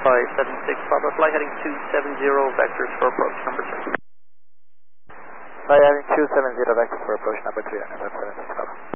576 Papa, fly heading 270, vectors for approach number 3. Fly heading 270, vectors for approach number 3, that's 76 Papa.